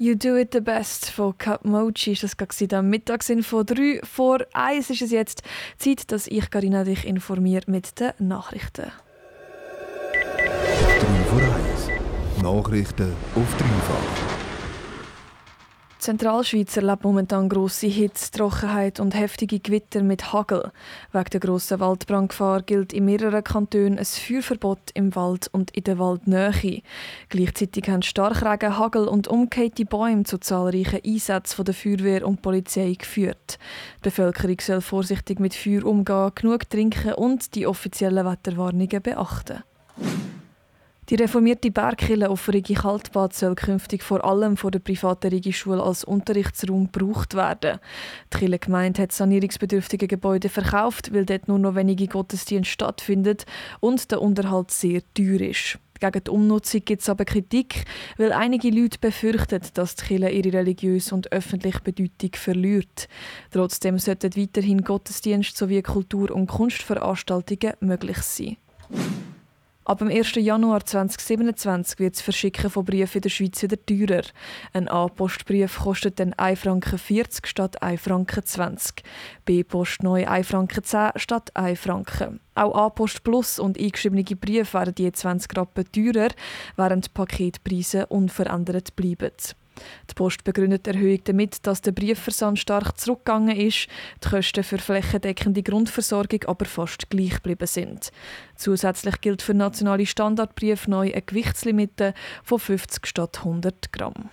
You Do It The Best von Cup Mochi ist das gerade am Mittagssinn von 3 vor 1 ist es jetzt Zeit, dass ich, Carina, dich informiere mit den Nachrichten. 3 vor 1. Nachrichten auf dreifach. Die Zentralschweiz erlebt momentan grosse Hitze, Trockenheit und heftige Gewitter mit Hagel. Wegen der grossen Waldbrandgefahr gilt in mehreren Kantonen ein Feuerverbot im Wald und in der Waldnähe. Gleichzeitig haben Starkregen, Hagel und umgekehlte Bäume zu zahlreichen Einsätzen von der Feuerwehr und Polizei geführt. Die Bevölkerung soll vorsichtig mit Feuer umgehen, genug trinken und die offiziellen Wetterwarnungen beachten. Die reformierte Bergkirche auf Rigi Kaltbad soll künftig vor allem von der privaten Rigi-Schule als Unterrichtsraum gebraucht werden. Die Kirchengemeinde hat sanierungsbedürftige Gebäude verkauft, weil dort nur noch wenige Gottesdienste stattfinden und der Unterhalt sehr teuer ist. Gegen die Umnutzung gibt es aber Kritik, weil einige Leute befürchten, dass die Kirche ihre religiöse und öffentliche Bedeutung verliert. Trotzdem sollten weiterhin Gottesdienste sowie Kultur- und Kunstveranstaltungen möglich sein. Ab dem 1. Januar 2027 wird das Verschicken von Briefen in der Schweiz wieder teurer. Ein A-Postbrief kostet dann 1,40 Franken statt 1,20 Franken. B-Post neu 1,10 Franken statt 1 Franken. Auch A-Post Plus und eingeschriebene Briefe werden je 20 Rappen teurer, während die Paketpreise unverändert bleiben. Die Post begründet die Erhöhung damit, dass der Briefversand stark zurückgegangen ist, die Kosten für flächendeckende Grundversorgung aber fast gleich geblieben sind. Zusätzlich gilt für nationale Standardbriefe neu eine Gewichtslimite von 50 statt 100 Gramm.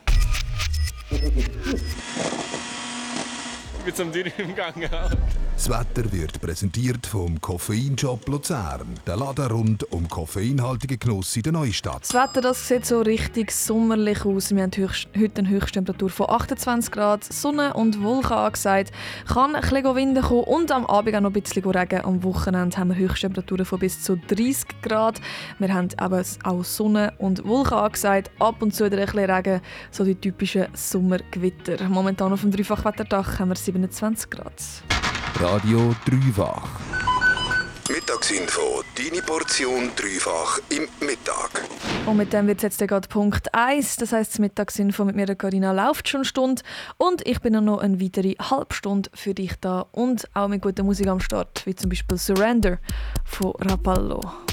Mit so einem Dürren im Gang. Das Wetter wird präsentiert vom Koffeinshop Luzern. Der Laden rund um koffeinhaltigen Genuss in der Neustadt. Das Wetter das sieht so richtig sommerlich aus. Wir haben heute eine Höchsttemperatur von 28 Grad, Sonne und Wolken angesagt. Kann ein bisschen Wind kommen und am Abend auch noch ein bisschen Regen. Am Wochenende haben wir Höchsttemperaturen von bis zu 30 Grad. Wir haben eben auch Sonne und Wolken angesagt. Ab und zu wieder ein bisschen Regen, so die typischen Sommergewitter. Momentan auf dem Dreifachwetterdach haben wir 27 Grad. Radio Dreifach. Mittagsinfo, deine Portion Dreifach im Mittag. Und mit dem wird es jetzt gerade Punkt 1. Das heisst, das Mittagsinfo mit mir, Carina, läuft schon eine Stunde. Und ich bin noch eine weitere halbe Stunde für dich da. Und auch mit guter Musik am Start, wie zum Beispiel Surrender von Rapallo.